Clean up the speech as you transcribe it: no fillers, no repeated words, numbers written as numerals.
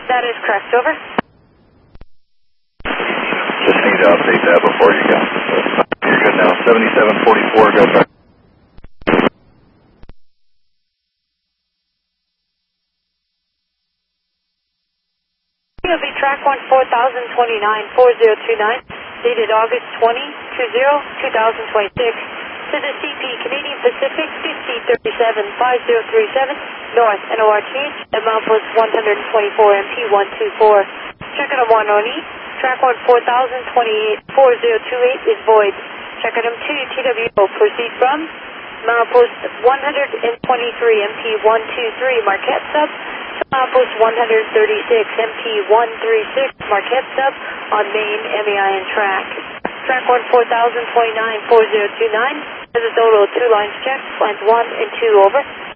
That is correct, over. Just need to update that before you go. You're good now. 7744, go back. It'll be track 1 4029 4029, dated August 20, 2026, to the CP Canadian Pacific 5037 5037, North NORTH, at milepost 124 MP124. Check item 1 E, track 1 4028 4028 is void. Check item 2 TWO, proceed from milepost 123 MP123 Marquette sub, milepost 136 MP136 Marquette sub on main MEIN track. Track 1 4029 4029 has a total of 2 lines checked, lines 1 and 2, over.